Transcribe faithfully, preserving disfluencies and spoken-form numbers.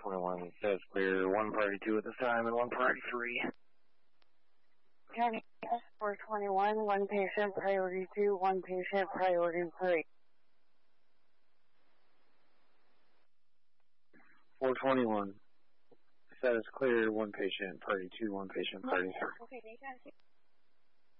twenty-one says clear, one priority two at this time and one priority three. County four twenty-one, one patient priority two, one patient priority three. four twenty-one, status clear, one patient priority two, one patient priority three. Okay,